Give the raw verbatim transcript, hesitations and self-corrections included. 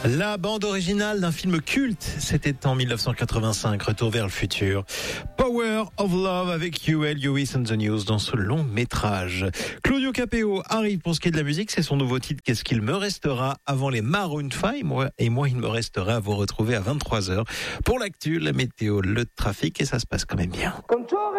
La bande originale d'un film culte, c'était en dix-neuf cent quatre-vingt-cinq, Retour vers le futur. Power of Love avec Huey Lewis and the News dans ce long métrage. Claudio Capéo arrive pour ce qui est de la musique, c'est son nouveau titre Qu'est-ce qu'il me restera avant les Maroon cinq. Moi, et moi, il me restera à vous retrouver à vingt-trois heures pour l'actu, la météo, le trafic et ça se passe quand même bien.